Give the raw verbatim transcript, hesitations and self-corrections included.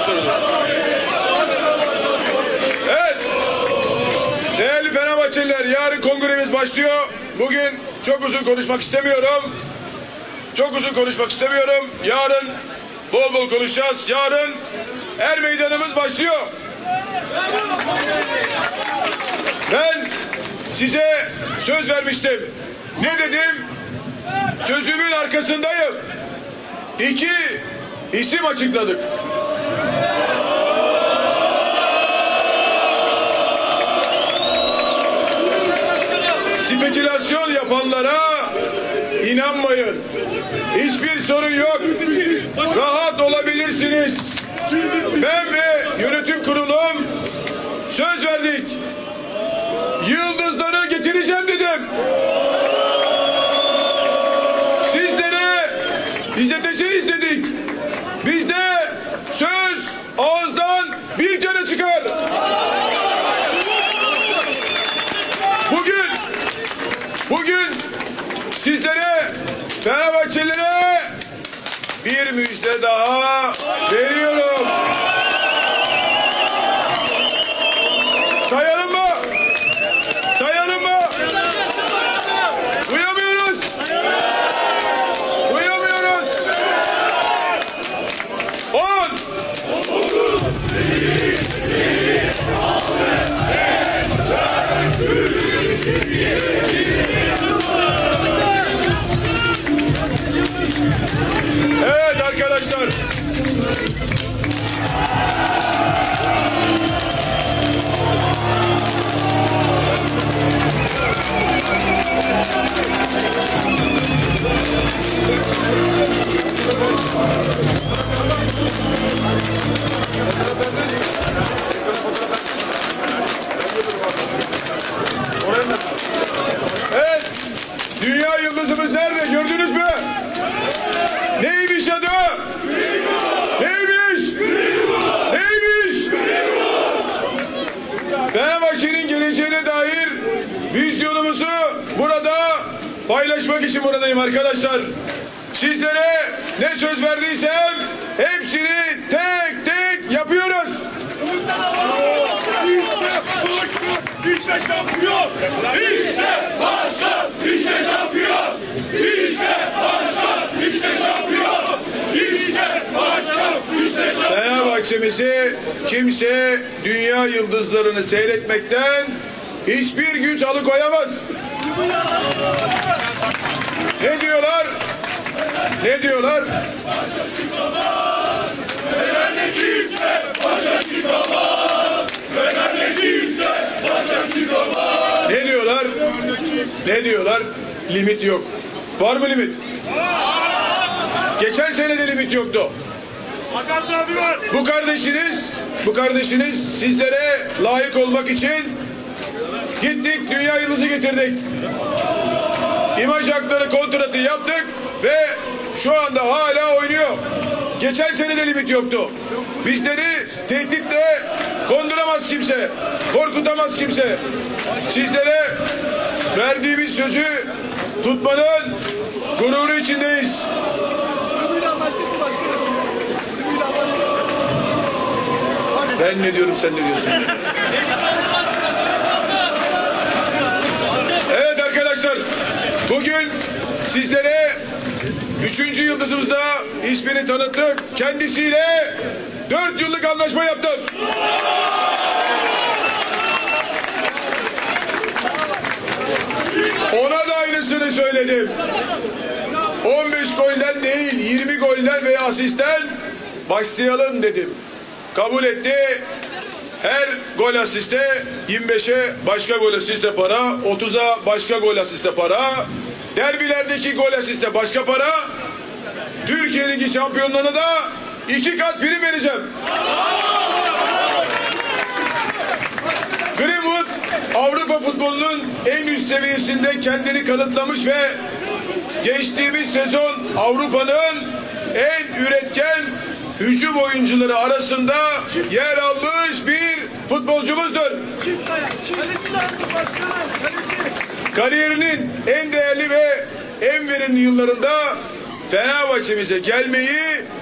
sorulur. Evet. Değerli Fenerbahçeliler, yarın kongremiz başlıyor. Bugün çok uzun konuşmak istemiyorum. Çok uzun konuşmak istemiyorum. Yarın bol bol konuşacağız. Yarın er meydanımız başlıyor. Ben size söz vermiştim. Ne dedim? Sözümün arkasındayım. İki isim açıkladık. Spekülasyon yapanlara inanmayın. Hiçbir sorun yok. Rahat olabilirsiniz. Ben ve yönetim kurulum söz verdik. Yıldızları getireceğim dedim. Sizlere izleteceğiz dedik. Bizde söz ağızdan bir kere çıkar. Bugün bugün sizlere, Fenerbahçelilere bir müjde daha veriyorum. Sayalım mı? Sayalım mı? Duyamıyoruz. Duyamıyoruz. On. Evet arkadaşlar. Evet. Dünya yıldızımız nerede? Gördünüz mü? Neymiş adı? Neymiş? Neymiş? Fenerbahçe'nin geleceğine dair vizyonumuzu burada paylaşmak için buradayım arkadaşlar. Sizlere ne söz verdiysem hepsini tek tek yapıyoruz. İşte şampiyon! İşte başkan! İşte şampiyon! İşte başkan! İşte şampiyon! İşte başkan! İşte şampiyon! Fenerbahçemizi kimse dünya yıldızlarını seyretmekten hiçbir güç alıkoyamaz. Ne diyorlar? Ne diyorlar? Başa çıkamaz! Fener'le kimse başa çıkamaz! Fener'le kimse başa çıkamaz! Ne diyorlar? Ne diyorlar? Limit yok. Var mı limit? Geçen sene de limit yoktu. Bu kardeşiniz, bu kardeşiniz sizlere layık olmak için gittik, dünya yıldızı getirdik. İmaj hakları kontratı yaptık ve şu anda hala oynuyor. Geçen sene de limit yoktu. Bizleri tehditle konduramaz kimse, korkutamaz kimse. Sizlere verdiğimiz sözü tutmanın gururu içindeyiz. Ben ne diyorum, sen ne diyorsun? Evet arkadaşlar, bugün sizlere üçüncü yıldızımızda ismini tanıttık. Kendisiyle dört yıllık anlaşma yaptık. Ona da aynısını söyledim. on beş golden değil, yirmi golden veya asisten başlayalım dedim. Kabul etti. Her gol asiste yirmi beşe başka gol asiste para, otuza başka gol asiste para, derbilerdeki gol asiste başka para, Türkiye Ligi şampiyonluğuna da iki kat prim vereceğim. Greenwood Avrupa futbolunun en üst seviyesinde kendini kanıtlamış ve geçtiğimiz sezon Avrupa'nın en üretken hücum oyuncuları arasında yer almış bir futbolcumuzdur. Kariyerinin en değerli ve en verimli yıllarında Fenerbahçe'mize gelmeyi